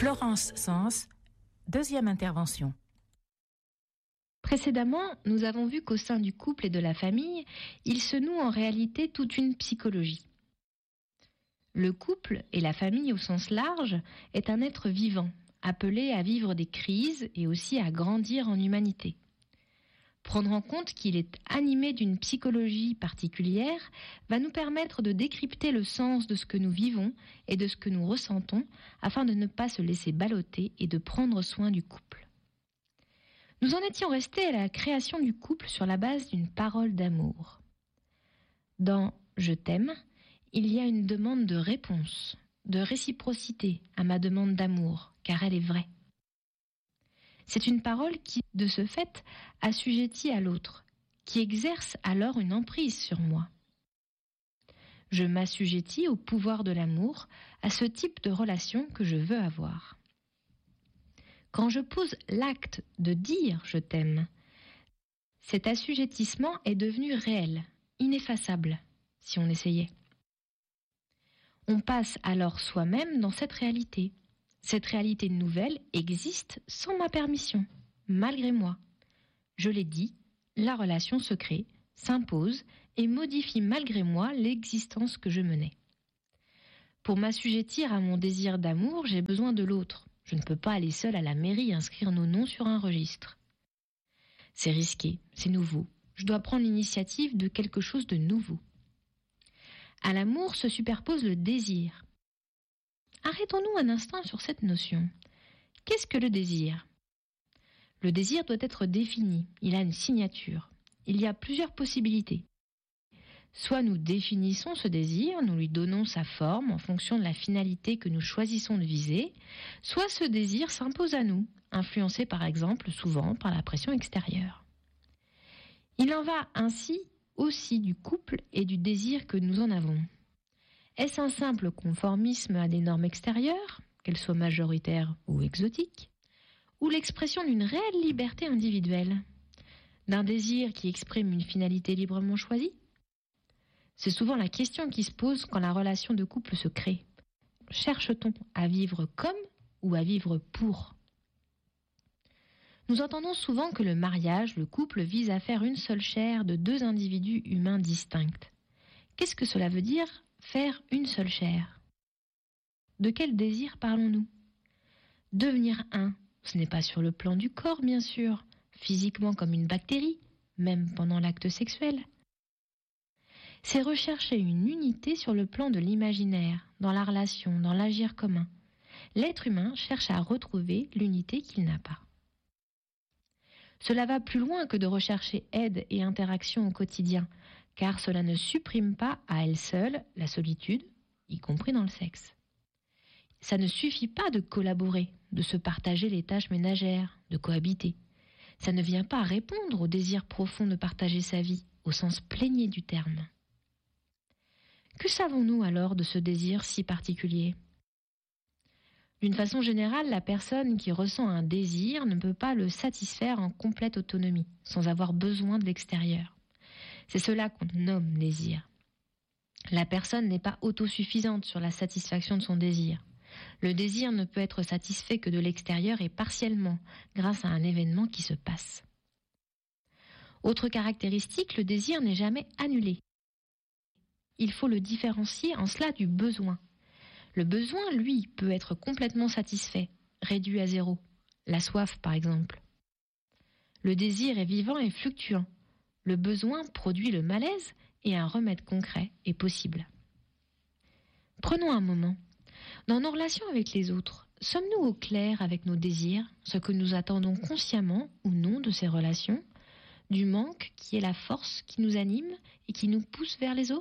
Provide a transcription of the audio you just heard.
Florence Sens, deuxième intervention. Précédemment, nous avons vu qu'au sein du couple et de la famille, il se noue en réalité toute une psychologie. Le couple et la famille au sens large est un être vivant, appelé à vivre des crises et aussi à grandir en humanité. Prendre en compte qu'il est animé d'une psychologie particulière va nous permettre de décrypter le sens de ce que nous vivons et de ce que nous ressentons afin de ne pas se laisser balloter et de prendre soin du couple. Nous en étions restés à la création du couple sur la base d'une parole d'amour. Dans « Je t'aime », il y a une demande de réponse, de réciprocité à ma demande d'amour, car elle est vraie. C'est une parole qui, de ce fait, assujettit à l'autre, qui exerce alors une emprise sur moi. Je m'assujettis au pouvoir de l'amour, à ce type de relation que je veux avoir. Quand je pose l'acte de dire « je t'aime », cet assujettissement est devenu réel, ineffaçable, si on essayait. On passe alors soi-même dans cette réalité. Cette réalité nouvelle existe sans ma permission, malgré moi. Je l'ai dit, la relation se crée, s'impose et modifie malgré moi l'existence que je menais. Pour m'assujettir à mon désir d'amour, j'ai besoin de l'autre. Je ne peux pas aller seule à la mairie inscrire nos noms sur un registre. C'est risqué, c'est nouveau. Je dois prendre l'initiative de quelque chose de nouveau. À l'amour se superpose le désir. Arrêtons-nous un instant sur cette notion. Qu'est-ce que le désir ? Le désir doit être défini, il a une signature. Il y a plusieurs possibilités. Soit nous définissons ce désir, nous lui donnons sa forme en fonction de la finalité que nous choisissons de viser, soit ce désir s'impose à nous, influencé par exemple souvent par la pression extérieure. Il en va ainsi aussi du couple et du désir que nous en avons. Est-ce un simple conformisme à des normes extérieures, qu'elles soient majoritaires ou exotiques, ou l'expression d'une réelle liberté individuelle, d'un désir qui exprime une finalité librement choisie ? C'est souvent la question qui se pose quand la relation de couple se crée. Cherche-t-on à vivre comme ou à vivre pour ? Nous entendons souvent que le mariage, le couple, vise à faire une seule chair de deux individus humains distincts. Qu'est-ce que cela veut dire ? Faire une seule chair. De quel désir parlons-nous ? Devenir un, ce n'est pas sur le plan du corps, bien sûr, physiquement comme une bactérie, même pendant l'acte sexuel. C'est rechercher une unité sur le plan de l'imaginaire, dans la relation, dans l'agir commun. L'être humain cherche à retrouver l'unité qu'il n'a pas. Cela va plus loin que de rechercher aide et interaction au quotidien, car cela ne supprime pas à elle seule la solitude, y compris dans le sexe. Ça ne suffit pas de collaborer, de se partager les tâches ménagères, de cohabiter. Ça ne vient pas répondre au désir profond de partager sa vie, au sens plénier du terme. Que savons-nous alors de ce désir si particulier ? D'une façon générale, la personne qui ressent un désir ne peut pas le satisfaire en complète autonomie, sans avoir besoin de l'extérieur. C'est cela qu'on nomme désir. La personne n'est pas autosuffisante sur la satisfaction de son désir. Le désir ne peut être satisfait que de l'extérieur et partiellement, grâce à un événement qui se passe. Autre caractéristique, le désir n'est jamais annulé. Il faut le différencier en cela du besoin. Le besoin, lui, peut être complètement satisfait, réduit à zéro. La soif, par exemple. Le désir est vivant et fluctuant. Le besoin produit le malaise et un remède concret est possible. Prenons un moment. Dans nos relations avec les autres, sommes-nous au clair avec nos désirs, ce que nous attendons consciemment ou non de ces relations, du manque qui est la force qui nous anime et qui nous pousse vers les autres ?